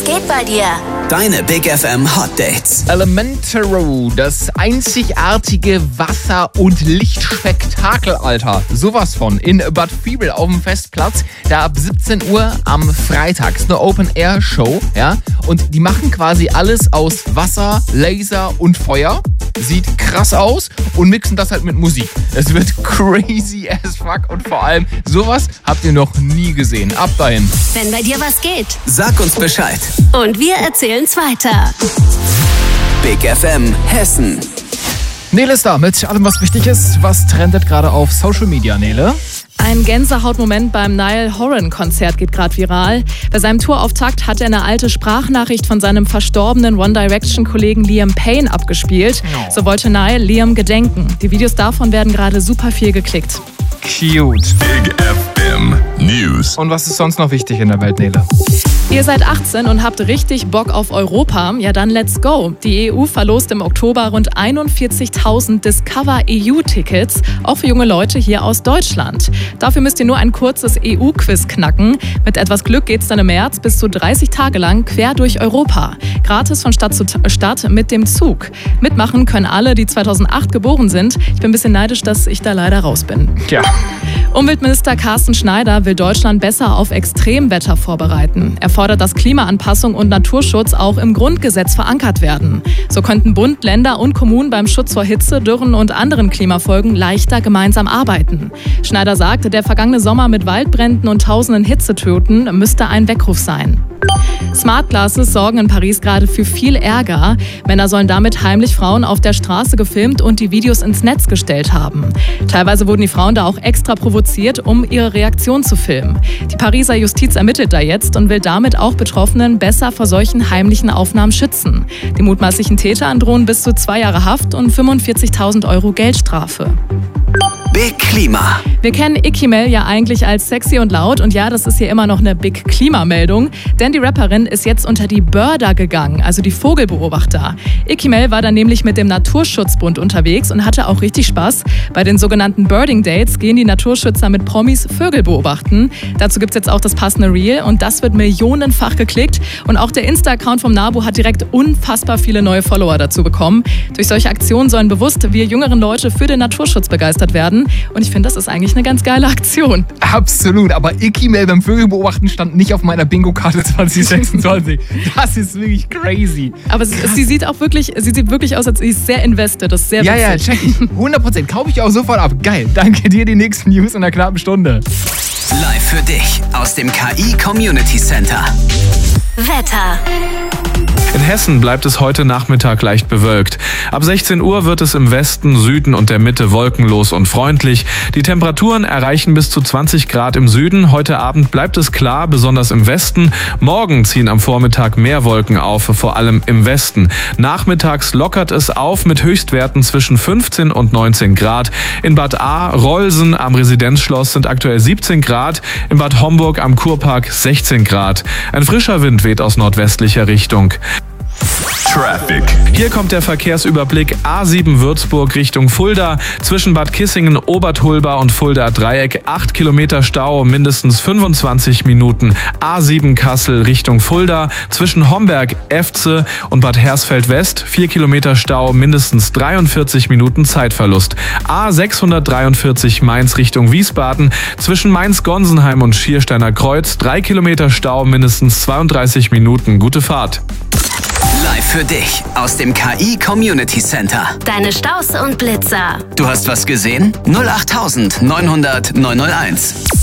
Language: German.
Was geht bei dir? Deine Big FM Hot Dates. Elementaro, das einzigartige Wasser- und Lichtspektakel, Alter. Sowas von. In Bad Vilbel auf dem Festplatz. Da ab 17 Uhr am Freitag. Ist eine Open-Air-Show, ja. Und die machen quasi alles aus Wasser, Laser und Feuer. Sieht krass aus und mixen das halt mit Musik. Es wird crazy as fuck und vor allem sowas habt ihr noch nie gesehen. Ab dahin. Wenn bei dir was geht. Sag uns Bescheid. Und wir erzählen's weiter. Big FM Hessen. Nele ist da mit allem, was wichtig ist. Was trendet gerade auf Social Media, Nele? Ein Gänsehautmoment beim Niall Horan-Konzert geht gerade viral. Bei seinem Tourauftakt hat er eine alte Sprachnachricht von seinem verstorbenen One Direction-Kollegen Liam Payne abgespielt. So wollte Niall Liam gedenken. Die Videos davon werden gerade super viel geklickt. Cute. Big FM News. Und was ist sonst noch wichtig in der Welt, Nele? Ihr seid 18 und habt richtig Bock auf Europa? Ja, dann let's go. Die EU verlost im Oktober rund 41.000 Discover EU-Tickets, auch für junge Leute hier aus Deutschland. Dafür müsst ihr nur ein kurzes EU-Quiz knacken. Mit etwas Glück geht's dann im März bis zu 30 Tage lang quer durch Europa. Gratis von Stadt zu Stadt mit dem Zug. Mitmachen können alle, die 2008 geboren sind. Ich bin ein bisschen neidisch, dass ich da leider raus bin. Ja. Umweltminister Carsten Schneider will Deutschland besser auf Extremwetter vorbereiten. Er fordert, dass Klimaanpassung und Naturschutz auch im Grundgesetz verankert werden. So könnten Bund, Länder und Kommunen beim Schutz vor Hitze, Dürren und anderen Klimafolgen leichter gemeinsam arbeiten. Schneider sagte, der vergangene Sommer mit Waldbränden und tausenden Hitzetoten müsste ein Weckruf sein. Smart Glasses sorgen in Paris gerade für viel Ärger. Männer sollen damit heimlich Frauen auf der Straße gefilmt und die Videos ins Netz gestellt haben. Teilweise wurden die Frauen da auch extra provoziert, um ihre Reaktion zu filmen. Die Pariser Justiz ermittelt da jetzt und will damit auch Betroffenen besser vor solchen heimlichen Aufnahmen schützen. Die mutmaßlichen Täter drohen bis zu 2 Jahre Haft und 45.000 € Geldstrafe. Big Klima. Wir kennen Icky Mel ja eigentlich als sexy und laut und ja, das ist hier immer noch eine Big Klima-Meldung, denn die Rapperin ist jetzt unter die Birder gegangen, also die Vogelbeobachter. Icky Mel war dann nämlich mit dem Naturschutzbund unterwegs und hatte auch richtig Spaß. Bei den sogenannten Birding Dates gehen die Naturschützer mit Promis Vögel beobachten. Dazu gibt's jetzt auch das passende Reel und das wird millionenfach geklickt und auch der Insta-Account vom NABU hat direkt unfassbar viele neue Follower dazu bekommen. Durch solche Aktionen sollen bewusst wir jüngeren Leute für den Naturschutz begeistert werden. Und ich finde, das ist eigentlich eine ganz geile Aktion. Absolut, aber Icky Mel beim Vögelbeobachten stand nicht auf meiner Bingo-Karte 2026. Das ist wirklich crazy. Aber sie sieht wirklich aus, als sie ist sehr invested. Das ist sehr witzig. Ja, check ich. 100%. Kaufe ich auch sofort ab. Geil. Danke dir, die nächsten News in einer knappen Stunde. Live für dich aus dem KI Community Center. Wetter. In Hessen bleibt es heute Nachmittag leicht bewölkt. Ab 16 Uhr wird es im Westen, Süden und der Mitte wolkenlos und freundlich. Die Temperaturen erreichen bis zu 20 Grad im Süden. Heute Abend bleibt es klar, besonders im Westen. Morgen ziehen am Vormittag mehr Wolken auf, vor allem im Westen. Nachmittags lockert es auf mit Höchstwerten zwischen 15 und 19 Grad. In Bad Rolsen am Residenzschloss sind aktuell 17 Grad. In Bad Homburg am Kurpark 16 Grad. Ein frischer Wind weht aus nordwestlicher Richtung. Traffic. Hier kommt der Verkehrsüberblick. A7 Würzburg Richtung Fulda. Zwischen Bad Kissingen, Obertulba und Fulda Dreieck 8 Kilometer Stau, mindestens 25 Minuten. A7 Kassel Richtung Fulda. Zwischen Homberg, Efze und Bad Hersfeld West 4 Kilometer Stau, mindestens 43 Minuten Zeitverlust. A643 Mainz Richtung Wiesbaden. Zwischen Mainz-Gonsenheim und Schiersteiner Kreuz 3 Kilometer Stau, mindestens 32 Minuten. Gute Fahrt. Live für dich aus dem KI Community Center. Deine Staus und Blitzer. Du hast was gesehen? 08900 901.